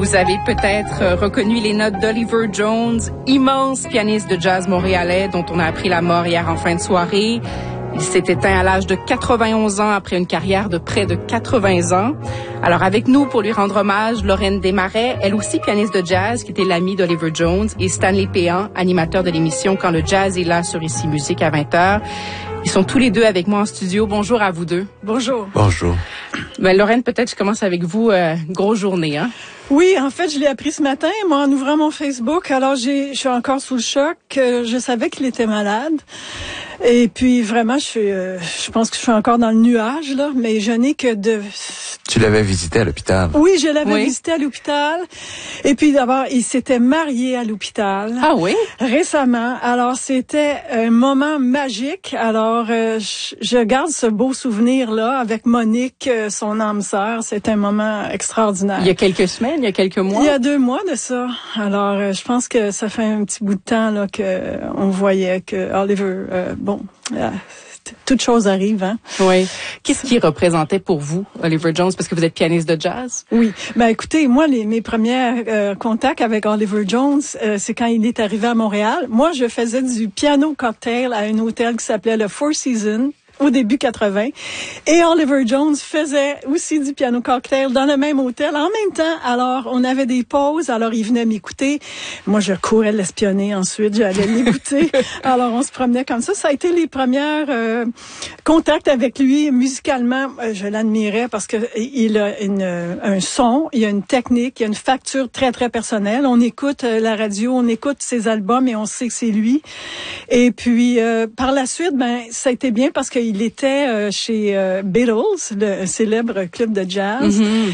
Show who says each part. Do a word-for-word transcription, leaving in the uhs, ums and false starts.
Speaker 1: Vous avez peut-être reconnu les notes d'Oliver Jones, immense pianiste de jazz montréalais dont on a appris la mort hier en fin de soirée. Il s'est éteint à l'âge de quatre-vingt-onze ans après une carrière de près de quatre-vingts ans. Alors avec nous pour lui rendre hommage, Lorraine Desmarais, elle aussi pianiste de jazz qui était l'amie d'Oliver Jones, et Stanley Péan, animateur de l'émission Quand le jazz est là sur Ici Musique à vingt heures. Ils sont tous les deux avec moi en studio. Bonjour à vous deux.
Speaker 2: Bonjour.
Speaker 3: Bonjour.
Speaker 1: Ben, Lorraine, peut-être je commence avec vous. Euh, grosse journée, hein?
Speaker 2: Oui, en fait, je l'ai appris ce matin, moi, en ouvrant mon Facebook. Alors, j'ai, je suis encore sous le choc. Euh, je savais qu'il était malade. Et puis, vraiment, je suis, euh, je pense que je suis encore dans le nuage, là, mais je n'ai que de...
Speaker 3: Tu l'avais visité à l'hôpital?
Speaker 2: Oui, je l'avais
Speaker 1: oui.
Speaker 2: visité à l'hôpital. Et puis, d'abord, il s'était marié à l'hôpital.
Speaker 1: Ah oui?
Speaker 2: Récemment. Alors, c'était un moment magique. Alors, euh, je, je garde ce beau souvenir-là avec Monique, euh, son âme sœur. C'est un moment extraordinaire.
Speaker 1: Il y a quelques semaines, il y a quelques mois?
Speaker 2: Il y a deux mois de ça. Alors, euh, je pense que ça fait un petit bout de temps là que euh, on voyait que Oliver, euh, bon, euh, toute chose arrive, hein.
Speaker 1: Oui. Qu'est-ce qui représentait pour vous, Oliver Jones, parce que vous êtes pianiste de jazz?
Speaker 2: Oui. Ben, écoutez, moi, les, mes premiers euh, contacts avec Oliver Jones, euh, c'est quand il est arrivé à Montréal. Moi, je faisais du piano cocktail à un hôtel qui s'appelait le Four Seasons. Au début quatre-vingts. Et Oliver Jones faisait aussi du piano cocktail dans le même hôtel en même temps. Alors, on avait des pauses. Alors, il venait m'écouter. Moi, je courais l'espionner ensuite. J'allais l'écouter. Alors, on se promenait comme ça. Ça a été les premières euh, contacts avec lui musicalement. Je l'admirais parce que il a une, un son, il a une technique, il a une facture très, très personnelle. On écoute la radio, on écoute ses albums et on sait que c'est lui. Et puis, euh, par la suite, ben, ça a été bien parce que il était euh, chez euh, Beatles, le célèbre club de jazz. Mm-hmm.